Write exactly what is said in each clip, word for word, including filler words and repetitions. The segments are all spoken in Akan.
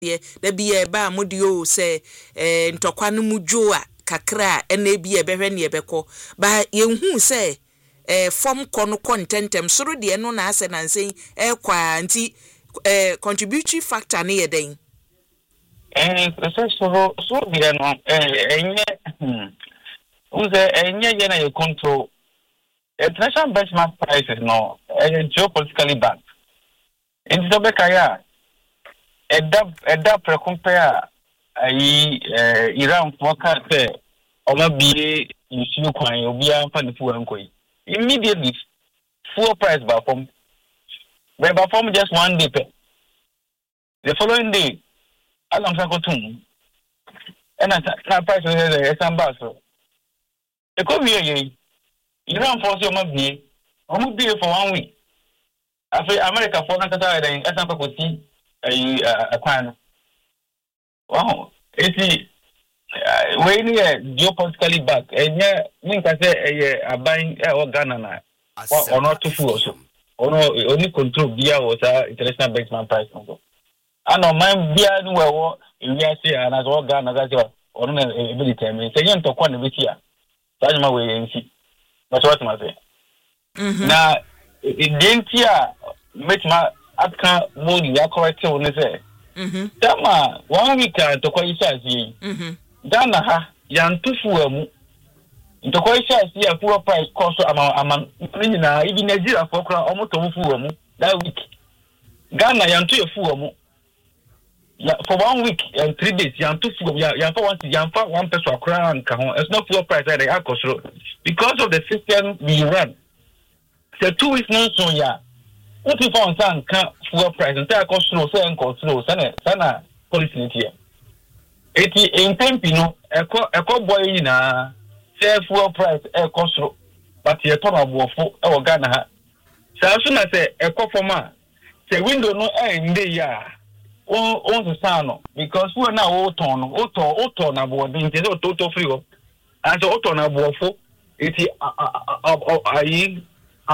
ye da bi e ba modi o se eh ntokwa no mujo a kakra ena bi e behwe ne e beko ba ye hu se eh form kono contentem soro de no na ase na nsen e kwa anti eh contributory factor ne ye den eh so so so bi no eh enye uze enye ye na ye control international benchmark prices no eh geopolitically backed in the bekaya edda edda precompare ayi eh Iran forecast say omo bie issue kwan obi amfa ne fuel nkoi immediately fuel price ba from we ba from just one day pe the following day alam sa ko tun and na price is samba so e ko wie ye Iran force omo bie omo bie for one week after America for na kata den esan ko ti ayi akwan wow eti we ni geopolitically back enye nka say eye aban e o Ghana na or not to full also or only control bia was international benchmark price no and on man bia no we we say and as o Ghana that or no e be determine say yen to kwa na be tia so ma we ensi but what ma say na identia metma aka modi ya correct o ne say mhm tama one week to kwa isa asi mhm Ghana ha yantufu amu ntoko isi asi ya fuel price cost ama ama na even Nigeria for kra omoto fu amu that week Ghana yantu ya fu amu ya for one week and three days yantu fu ya ya for one ya for one person akra nka ho it's not fuel price that akosro because of the system we run the two weeks no so ya what if on san ka fuel price and take akosro so enkosro sana sana policy here eti entempi no eko eko boy na say fuel price e kosro but ye to na boofo e wo Ghana ha say so na say eko forma say window no e nde ya on on se sano because we na wo ton no o to o to na bo din je o to to free go and so o to na boofo eti ayi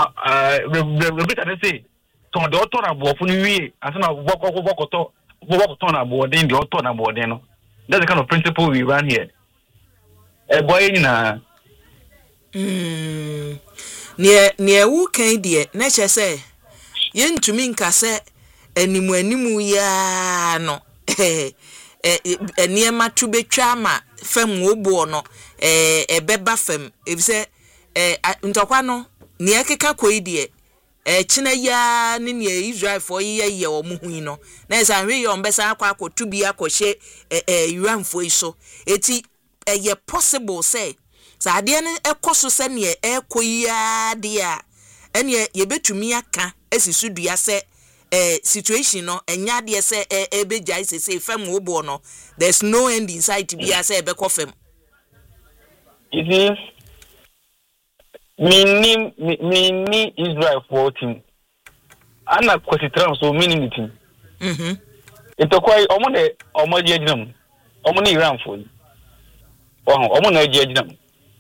a bit I say ton de o to na boofo ni wi aso na boko boko to boko to na bo din de o to na bo din no. That's the kind of principle we run here. A boy na mm near near who can dear nature say yen to me nka say animu animu ya no eh eh near ma to betwa ma fam obo no eh ebeba fam if say eh ntokwa no near keka koi dear eh china ya ni ne Israel for ye ye o muhui no na esa hwe ye ombesa akwa akotu bi akɔhye eh eh Iran for iso eti eh ye possible say sa ade ne ekoso se ne ekoya de a ene ye betumi aka esisu dua se eh situation no enya de se e bejai se se fam obo no there's no end in sight bi a se e be kofem it is Mini mini Israel for team. Ana kwesi tram so mini meeting. Mhm. Itokwa omo de omo je ginam. Omo ni Iran for. Oh, omo na je ginam.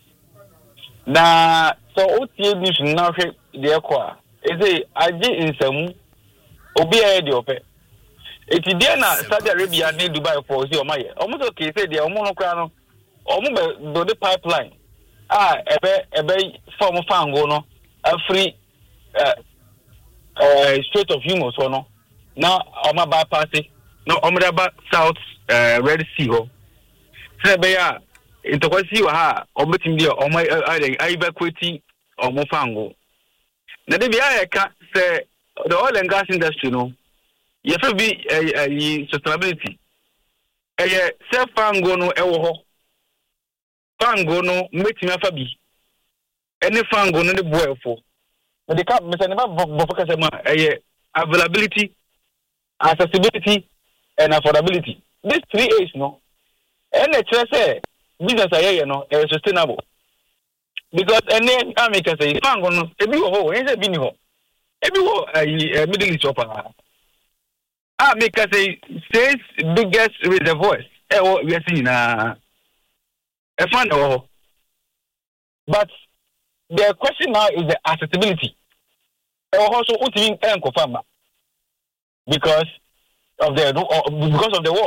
Na so otie bi su na hwe de kwa. Eze aje insamu obi aye de ope. Eti de na Saudi Arabia ni Dubai for si omo ye. Omo so ke say de omo no kra no. Omo be do the pipeline. Ah, ebe ebe form fango no afri eh eh Strait of Hormuz so no na oma bypass no omraba South uh, Red Sea ho se be ya intokwasi wa ha obetim dia oma ai ba kweti omo fango na de bia ka se the oil and gas industry no ye fa bi eh sustainability eh se fango no ewo ho fango no metimi afa bi any fango no de boefo but the cap me say never focus ma eh availability accessibility and affordability these three A's no and the say business aye no is sustainable because any America say fango no e bi ho e say bi ni ho e bi ho Middle East opa America say says biggest reservoirs e wo we see na a fan oh. But the question now is the accessibility. Also, what you mean, because of the, because of the war.